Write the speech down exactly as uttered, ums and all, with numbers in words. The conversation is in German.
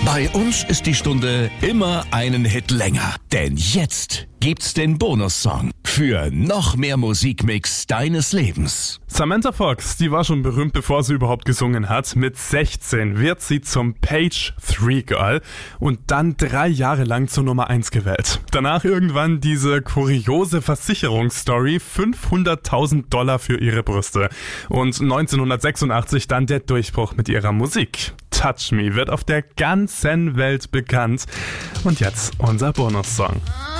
Bei uns ist die Stunde immer einen Hit länger. Denn jetzt gibt's den Bonussong für noch mehr Musikmix deines Lebens. Samantha Fox, die war schon berühmt, bevor sie überhaupt gesungen hat. Mit sechzehn wird sie zum Page drei Girl und dann drei Jahre lang zur Nummer eins gewählt. Danach irgendwann diese kuriose Versicherungsstory, fünfhunderttausend Dollar für ihre Brüste. Und neunzehnhundertsechsundachtzig dann der Durchbruch mit ihrer Musik. Touch Me wird auf der ganzen Welt bekannt. Und jetzt unser Bonussong.